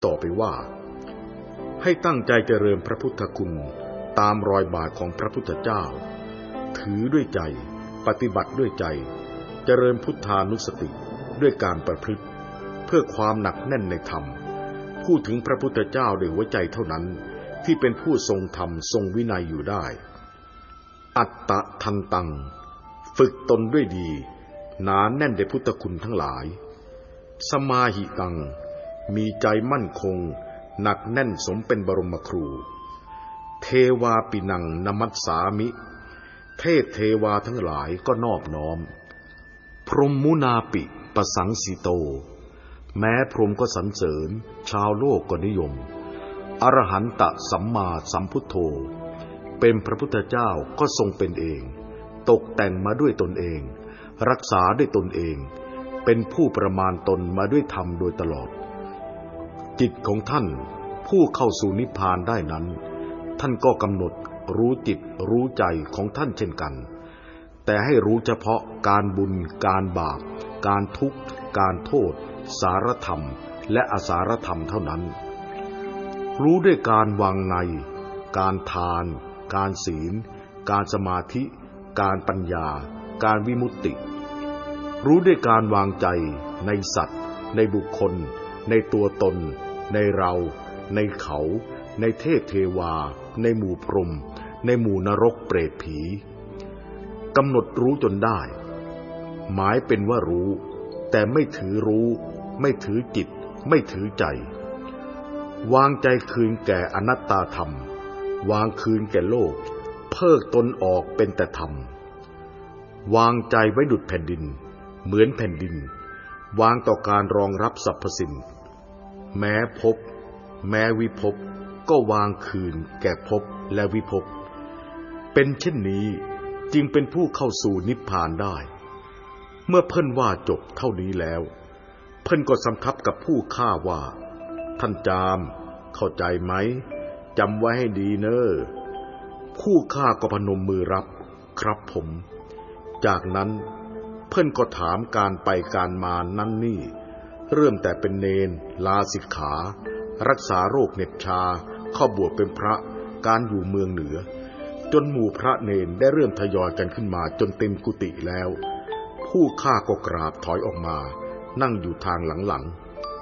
ต่อไปว่าให้ตั้งใจเจริญพระพุทธคุณตามรอยบาทของพระพุทธเจ้าถือด้วยใจปฏิบัติด้วยใจเจริญพุทธานุสติด้วยการประพฤติเพื่อความหนักแน่นในธรรมพูดถึงพระพุทธเจ้าด้วยหัวใจเท่านั้นที่เป็นผู้ทรงธรรมทรงวินัยอยู่ได้อัตตะทันตังฝึกตนด้วยดีหนาแน่นในพุทธคุณทั้งหลายสมาหิตังมีใจมั่นคงหนักแน่นสมเป็นบรมครูเทวาปินังนมัสสามิเทวาทั้งหลายก็นอบน้อมพรหมุนาปิปสังสิโตแม้พรหมก็สรรเสริญชาวโลกก็นิยมอรหันตสัมมาสัมพุทโธเป็นพระพุทธเจ้าก็ทรงเป็นเองตกแต่งมาด้วยตนเองรักษาด้วยตนเองเป็นผู้ประมาณตนมาด้วยธรรมโดยตลอดจิตของท่านผู้เข้าสู่นิพพานได้นั้นท่านก็กำหนดรู้จิตรู้ใจของท่านเช่นกันแต่ให้รู้เฉพาะการบุญการบาปการทุกข์การโทษสารธรรมและอสารธรรมเท่านั้นรู้ด้วยการวางในการทานการศีลการสมาธิการปัญญาการวิมุตติรู้ด้วยการวางใจในสัตว์ในบุคคลในตัวตนในเราในเขาในเทวาในหมู่พรหมในหมู่นรกเปรตผีกำหนดรู้จนได้หมายเป็นว่ารู้แต่ไม่ถือรู้ไม่ถือจิตไม่ถือใจวางใจคืนแก่อนัตตาธรรมวางคืนแก่โลกเพิกตนออกเป็นแต่ธรรมวางใจไว้ดุจแผ่นดินเหมือนแผ่นดินวางต่อการรองรับสรรพสิ่งแม้ภพแม้วิภพก็วางคืนแก่ภพและวิภพเป็นเช่นนี้จึงเป็นผู้เข้าสู่นิพพานได้เมื่อเพิ่นว่าจบเท่านี้แล้วเพิ่นก็สำทับกับผู้ฆ่าว่าท่านจามเข้าใจไหมจำไว้ให้ดีเนอ้อผู้ฆ่าก็พนมมือรับครับผมจากนั้นเพิ่นก็ถามการไปการมานั่นนี่เริ่มแต่เป็นเณรลาสิกขารักษาโรคเหน็บชาเข้าบวชเป็นพระการอยู่เมืองเหนือจนหมู่พระเณรได้เริ่มทยอยกันขึ้นมาจนเต็มกุฏิแล้วผู้ฆ่าก็กราบถอยออกมานั่งอยู่ทางหลัง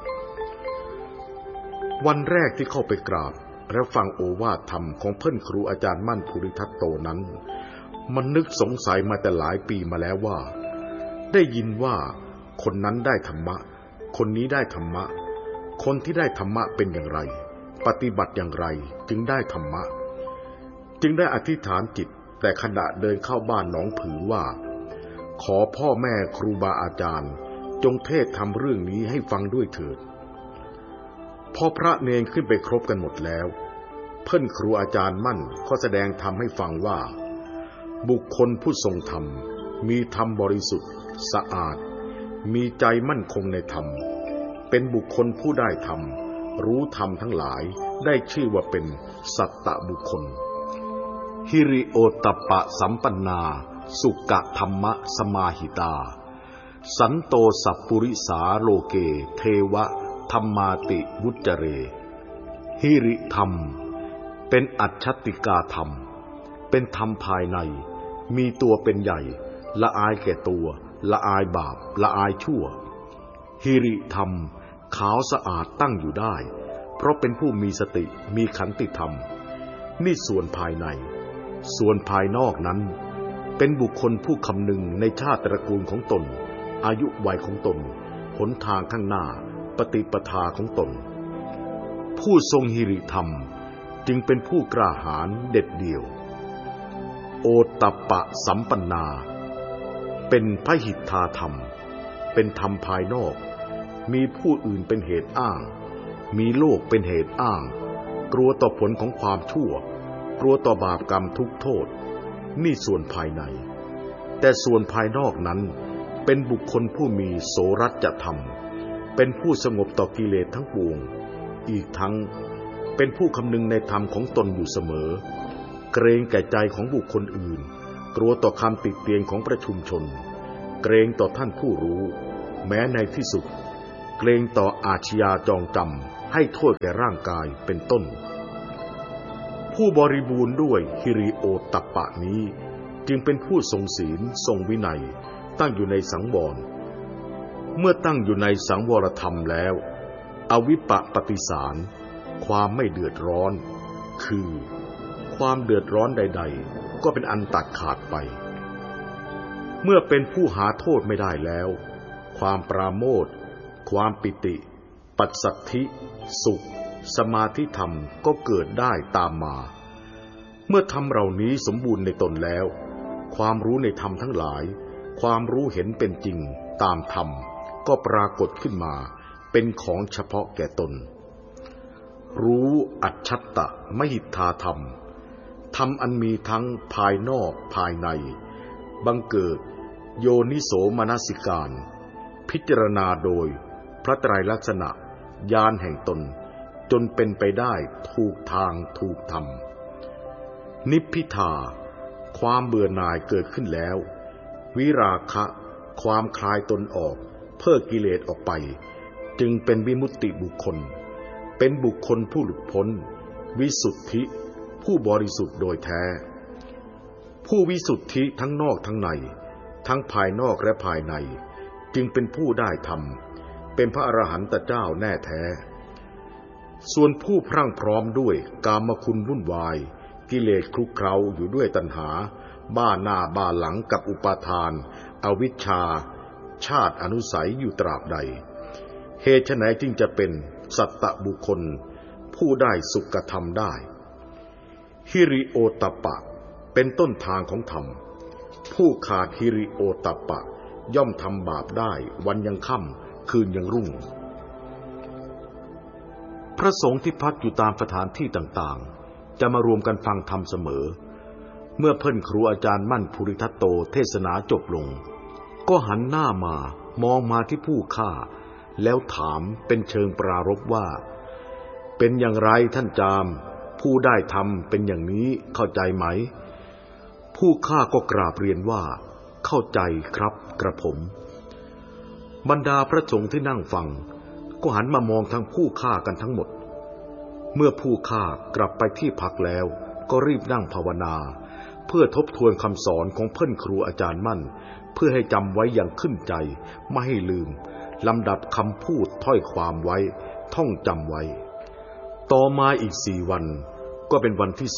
ๆวันแรกที่เข้าไปกราบและฟังโอวาทธรรมของเพิ่นครูอาจารย์มั่นภูริทัตโตนั้นมันนึกสงสัยมาแต่หลายปีมาแล้วว่าได้ยินว่าคนนั้นได้ธรรมะคนนี้ได้ธรรมะคนที่ได้ธรรมะเป็นอย่างไรปฏิบัติอย่างไรจึงได้ธรรมะจึงได้อธิษฐานจิตแต่ขณะเดินเข้าบ้านหนองผือว่าขอพ่อแม่ครูบาอาจารย์จงเทศน์ทำเรื่องนี้ให้ฟังด้วยเถิดพอพระเนรขึ้นไปครบกันหมดแล้วเพิ่นครูอาจารย์มั่นก็แสดงธรรมให้ฟังว่าบุคคลผู้ทรงธรรมมีธรรมบริสุทธิ์สะอาดมีใจมั่นคงในธรรมเป็นบุคคลผู้ได้ธรรมรู้ธรรมทั้งหลายได้ชื่อว่าเป็นสัตตบุคคลหิริโอตตัปปะสัมปันนาสุกะธรรมะสมาหิตาสันโตสัพปุริสาโลเกเทวะธรรมาติวุจเจเรหิริธรรมเป็นอัจฉติกาธรรมเป็นธรรมภายในมีตัวเป็นใหญ่ละอายแก่ตัวละอายบาปละอายชั่วหิริธรรมขาวสะอาดตั้งอยู่ได้เพราะเป็นผู้มีสติมีขันติธรรมนี่ส่วนภายในส่วนภายนอกนั้นเป็นบุคคลผู้คำนึงในชาติตระกูลของตนอายุวัยของตนหนทางข้างหน้าปฏิปทาของตนผู้ทรงหิริธรรมจึงเป็นผู้กล้าหาญเด็ดเดี่ยวโอตตัปปะสัมปันนาเป็นพหิทธาธรรมเป็นธรรมภายนอกมีผู้อื่นเป็นเหตุอ้างมีโลกเป็นเหตุอ้างกลัวต่อผลของความชั่วกลัวต่อบาปกรรมทุกโทษนี่ส่วนภายในแต่ส่วนภายนอกนั้นเป็นบุคคลผู้มีโสรัจธรรมเป็นผู้สงบต่อกิเลสทั้งปวงอีกทั้งเป็นผู้คำนึงในธรรมของตนอยู่เสมอเกรงแก่ใจของบุคคลอื่นกลัวต่อคำติเตียนของประชุมชนเกรงต่อท่านผู้รู้แม้ในที่สุดเกรงต่ออาชญาจองจให้โทษแก่ร่างกายเป็นต้นผู้บริบูรณ์ด้วยฮิริโอตตัปปะนี้จึงเป็นผู้ทรงศีลทรงวินัยตั้งอยู่ในสังวรเมื่อตั้งอยู่ในสังวรธรรมแล้วอวิปปฏิสารความไม่เดือดร้อนคือความเดือดร้อนใดๆก็เป็นอันตัดขาดไปเมื่อเป็นผู้หาโทษไม่ได้แล้วความปราโมทย์ความปิติปัสสัทธิสุขสมาธิธรรมก็เกิดได้ตามมาเมื่อธรรมเหล่านี้สมบูรณ์ในตนแล้วความรู้ในธรรมทั้งหลายความรู้เห็นเป็นจริงตามธรรมก็ปรากฏขึ้นมาเป็นของเฉพาะแก่ตนรู้อัจฉัตตมหิทธาธรรมธรรมอันมีทั้งภายนอกภายในบังเกิดโยนิโสมนสิการพิจารณาโดยพระไตรลักษณะญาณแห่งตนจนเป็นไปได้ถูกทางถูกธรรมนิพพิทาความเบื่อหน่ายเกิดขึ้นแล้ววิราคะความคลายตนออกเพิกกิเลสออกไปจึงเป็นวิมุตติบุคคลเป็นบุคคลผู้หลุดพ้นวิสุทธิผู้บริสุทธิ์โดยแท้ผู้วิสุทธิทั้งนอกทั้งในทั้งภายนอกและภายในจึงเป็นผู้ได้ธรรมเป็นพระอรหันตเจ้าแน่แท้ส่วนผู้พรั่งพร้อมด้วยกามคุณวุ่นวายกิเลสคลุกเคล้าอยู่ด้วยตัณหาบ้าหน้าบ้าหลังกับอุปาทานอวิชชาชาติอนุสัยอยู่ตราบใดเหตุไฉนจึงจะเป็นสัตตบุคคลผู้ได้สุขธรรมได้ฮิริโอตตัปปะเป็นต้นทางของธรรมผู้ขาดฮิริโอตตัปปะย่อมทำบาปได้วันยังค่ำคืนยังรุ่งพระสงฆ์ที่พักอยู่ตามสถานที่ต่างๆจะมารวมกันฟังธรรมเสมอเมื่อเพิ่นครูอาจารย์มั่นภูริทัตโตเทศนาจบลงก็หันหน้ามามองมาที่ผู้ฆ่าแล้วถามเป็นเชิงปรารภว่าเป็นอย่างไรท่านจามผู้ได้ทำเป็นอย่างนี้เข้าใจไหมผู้ฆ่าก็กราบเรียนว่าเข้าใจครับกระผมบรรดาพระสงฆ์ที่นั่งฟังก็หันมามองทางผู้ฆ่ากันทั้งหมดเมื่อผู้ฆ่ากลับไปที่พักแล้วก็รีบนั่งภาวนาเพื่อทบทวนคำสอนของเพิ่นครูอาจารย์มั่นเพื่อให้จำไว้อย่างขึ้นใจไม่ให้ลืมลำดับคำพูดถ้อยความไว้ท่องจำไว้ต่อมาอีก4 วันก็เป็นวันที่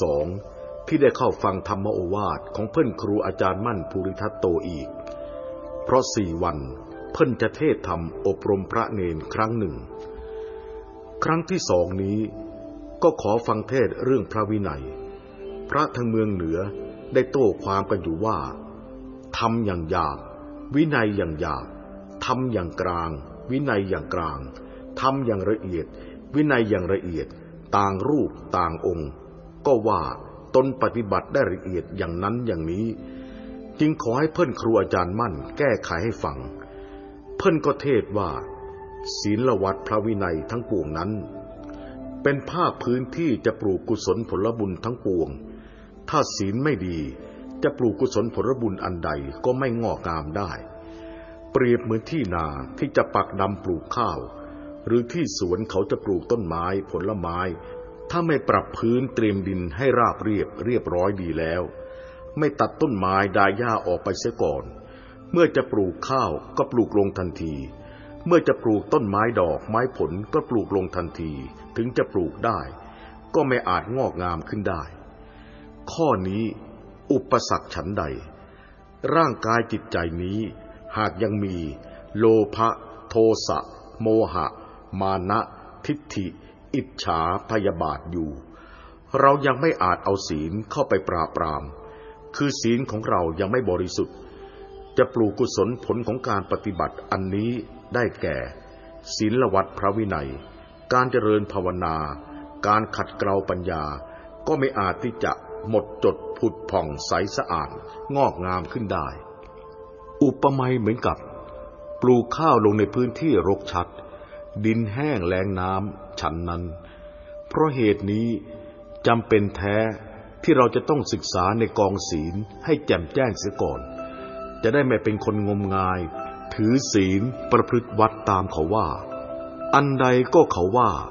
2ที่ได้เข้าฟังธรรมโอวาทของเพิ่นครูอาจารย์มั่นภูริทัตโตอีกเพราะ4 วันเพิ่นจะเทศธรรมอบรมพระเนรครั้งหนึ่งครั้งที่2นี้ก็ขอฟังเทศเรื่องพระวินัยพระทางเมืองเหนือได้โต้ความกันอยู่ว่าธรรมอย่างหยาบวินัยอย่างหยาบธรรมอย่างกลางวินัยอย่างกลางธรรมอย่างละเอียดวินัยอย่างละเอียดต่างรูปต่างองค์ก็ว่าตนปฏิบัติได้ละเอียดอย่างนั้นอย่างนี้จึงขอให้เพิ่นครูอาจารย์มั่นแก้ไขให้ฟังเพิ่นก็เทศว่าศีลวัตรพระวินัยทั้งปวงนั้นเป็นภาคพื้นที่จะปลูกกุศลผลบุญทั้งปวงถ้าศีลไม่ดีจะปลูกกุศลผลบุญอันใดก็ไม่งอกงามได้เปรียบเหมือนที่นาที่จะปักดำปลูกข้าวหรือที่สวนเขาจะปลูกต้นไม้ผลไม้ถ้าไม่ปรับพื้นเตรียมดินให้ราบเรียบร้อยดีแล้วไม่ตัดต้นไม้ดาหญ้าออกไปเสียก่อนเมื่อจะปลูกข้าวก็ปลูกลงทันทีเมื่อจะปลูกต้นไม้ดอกไม้ผลก็ปลูกลงทันทีถึงจะปลูกได้ก็ไม่อาจงอกงามขึ้นได้ข้อนี้อุปสรรคฉันใดร่างกายจิตใจนี้หากยังมีโลภะโทสะโมหะมานะทิฏฐิอิจฉาพยาบาทอยู่เรายังไม่อาจเอาศีลเข้าไปปราบปรามคือศีลของเรายังไม่บริสุทธิ์จะปลูกกุศลผลของการปฏิบัติอันนี้ได้แก่ศีลวัตรพระวินัยการเจริญภาวนาการขัดเกลาปัญญาก็ไม่อาจที่จะหมดจดผุดผ่องใสสะอาดงอกงามขึ้นได้อุปมาเหมือนกับปลูกข้าวลงในพื้นที่รกชัดดินแห้งแล้งน้ำฉันนั้นเพราะเหตุนี้จำเป็นแท้ที่เราจะต้องศึกษาในกองศีลให้แจ่มแจ้งเสียก่อนจะได้ไม่เป็นคนงมงายถือศีลประพฤติวัดตามเขาว่าอันใดก็เขาว่า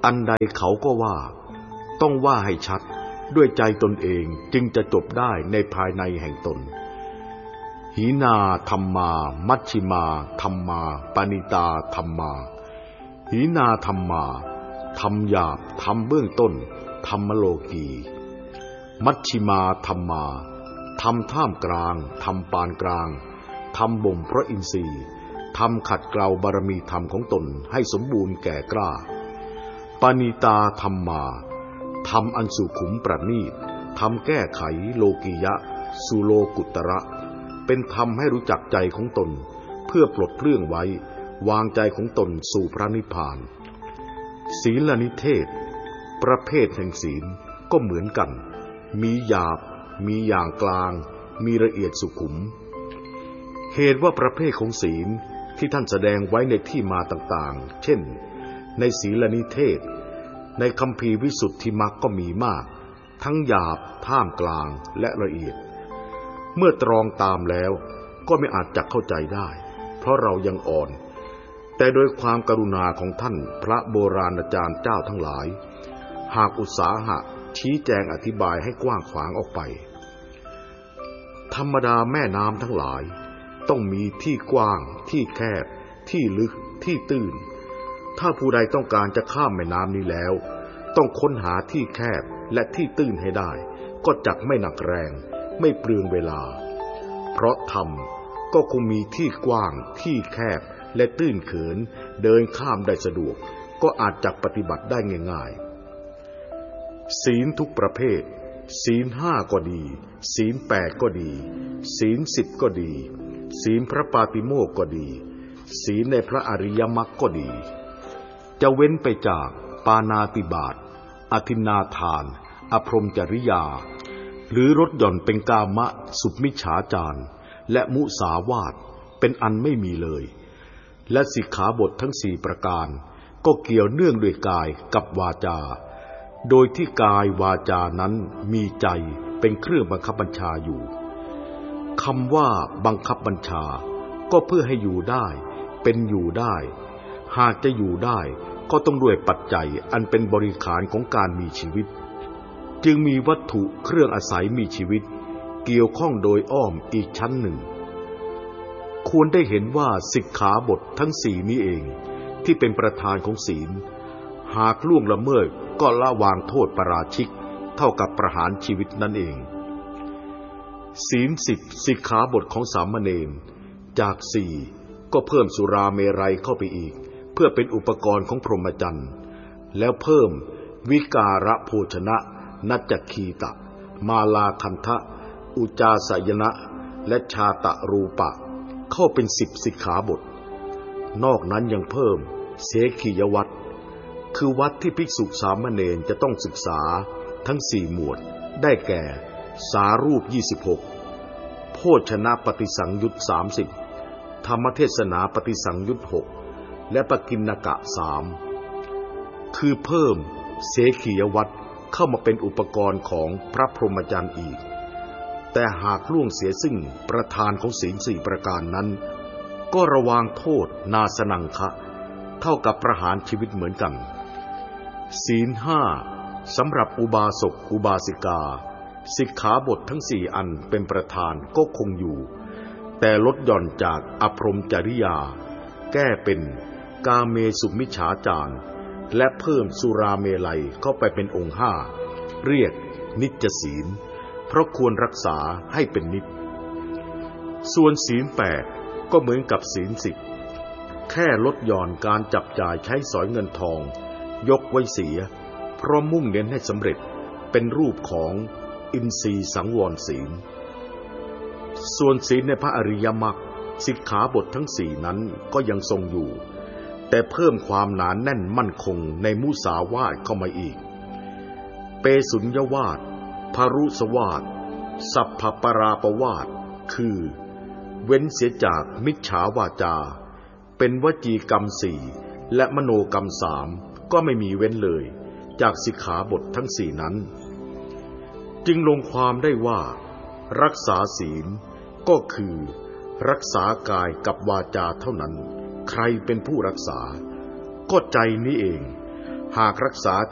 อันใดเขาก็ว่าต้องว่าให้ชัดด้วยใจตนเองจึงจะจบได้ในภายในแห่งตนหีนาธัมมามัชฌิมาธัมมาปณิตาธัมมาหีนาธัมมาธรรมหยาบธรรมเบื้องต้นธรรมโลกีมัชฌิมาธัมมาธรรมท่ามกลางธรรมปานกลางธรรมบ่มพระอินทรีย์ธรรมขัดเกลาบารมีธรรมของตนให้สมบูรณ์แก่กล้าปณิตาธัมมาธรรมอันสุขุมประณีตธรรมแก้ไขโลกียะสุโลกุตระเป็นธรรมให้รู้จักใจของตนเพื่อปลดเปลื้องไว้วางใจของตนสู่พระนิพพานศีลนิเทศประเภทแห่งศีลก็เหมือนกันมีหยาบมีอย่างกลางมีละเอียดสุขุมเหตุว่าประเภทของศีลที่ท่านแสดงไว้ในที่มาต่างๆเช่นในศีลนิเทศในคัมภีร์วิสุทธิมรรคก็มีมากทั้งหยาบท่ามกลางและละเอียดเมื่อตรองตามแล้วก็ไม่อาจจะเข้าใจได้เพราะเรายังอ่อนแต่โดยความกรุณาของท่านพระโบราณอาจารย์เจ้าทั้งหลายหากอุตสาหะชี้แจงอธิบายให้กว้างขวางออกไปธรรมดาแม่น้ำทั้งหลายต้องมีที่กว้างที่แคบที่ลึกที่ตื้นถ้าผู้ใดต้องการจะข้ามแม่น้ำนี้แล้วต้องค้นหาที่แคบและที่ตื้นให้ได้ก็จักไม่หนักแรงไม่เปลืองเวลาเพราะธรรมก็คงมีที่กว้างที่แคบและตื้นเขินเดินข้ามได้สะดวกก็อาจจักปฏิบัติได้ง่ายๆศีลทุกประเภทศีล5ก็ดีศีล8ก็ดีศีล10ก็ดีศีลพระปาติโมกข์ก็ดีศีลในพระอริยมรรคก็ดีจะเว้นไปจากปาณาติบาตอทินนาทานอพรหมจริยาหรือลดหย่อนเป็นกามะสุมิจฉาจารและมุสาวาทเป็นอันไม่มีเลยและสิกขาบททั้ง4ประการก็เกี่ยวเนื่องด้วยกายกับวาจาโดยที่กายวาจานั้นมีใจเป็นเครื่องบังคับบัญชาอยู่คำว่าบังคับบัญชาก็เพื่อให้อยู่ได้เป็นอยู่ได้หากจะอยู่ได้ก็ต้องด้วยปัจจัยอันเป็นบริขารของการมีชีวิตจึงมีวัตถุเครื่องอาศัยมีชีวิตเกี่ยวข้องโดยอ้อมอีกชั้นหนึ่งควรได้เห็นว่าสิกขาบททั้ง4นี้เองที่เป็นประธานของศีลหากล่วงละเมิดก็ละวางโทษปาราชิกเท่ากับประหารชีวิตนั่นเองศีล10สิกขาบทของสามเณรจาก4ก็เพิ่มสุราเมรัยเข้าไปอีกเพื่อเป็นอุปกรณ์ของพรหมจรรย์แล้วเพิ่มวิการะโภชนะนัจจคีตะมาลาคันทะอุจาสยนะและชาตะรูปะเข้าเป็น10สิกขาบทนอกนั้นยังเพิ่มเสขียวัตรคือวัดที่ภิกษุสามเณรจะต้องศึกษาทั้ง4หมวดได้แก่สารูป26โภชนะปฏิสังยุต30ธรรมเทศนาปฏิสังยุต6และปกิณกะ3คือเพิ่มเสขียวัตรเข้ามาเป็นอุปกรณ์ของพระพรหมจรรย์อีกแต่หากล่วงเสียซึ่งประธานของศีล4ประการนั้นก็ระวางโทษนาสนังคะเท่ากับประหารชีวิตเหมือนกันศีล5สำหรับอุบาสกอุบาสิกาสิกขาบททั้ง4อันเป็นประธานก็คงอยู่แต่ลดหย่อนจากอพรหมจริยาแก้เป็นกาเมสุมิจฉาจารและเพิ่มสุราเมลัยเข้าไปเป็นองค์5เรียกนิจศีลเพราะควรรักษาให้เป็นนิจส่วนศีล8ก็เหมือนกับศีล10แค่ลดหย่อนการจับจ่ายใช้สอยเงินทองยกไว้เสียเพราะมุ่งเน้นให้สำเร็จเป็นรูปของอินทรีย์สังวรศีลส่วนศีลในพระอริยมรรคสิกขาบททั้ง4นั้นก็ยังทรงอยู่แต่เพิ่มความหนาแน่นมั่นคงในมุสาวาทเข้ามาอีกเปสุญญวาทภรุสวาทสัพพปราปวาทคือเว้นเสียจากมิจฉาวาจาเป็นวจีกรรม4และมโนกรรม3ก็ไม่มีเว้นเลยจากสิกขาบททั้ง4นั้นจึงลงความได้ว่ารักษาศีลก็คือรักษากายกับวาจาเท่านั้นใครเป็นผู้รักษาก็ใจนี้เองหากรักษา